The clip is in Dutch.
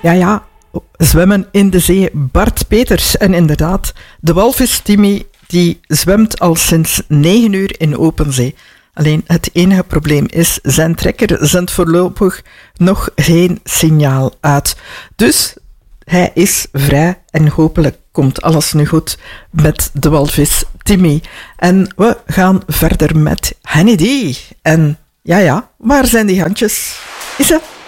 Ja, zwemmen in de zee, Bart Peters. En inderdaad, de walvis Timmy die zwemt al sinds 9 uur in open zee. Alleen het enige probleem is, zijn trekker zendt voorlopig nog geen signaal uit. Dus hij is vrij en hopelijk komt alles nu goed met de walvis Timmy. En we gaan verder met Henny D. En ja, waar zijn die handjes? Is ze?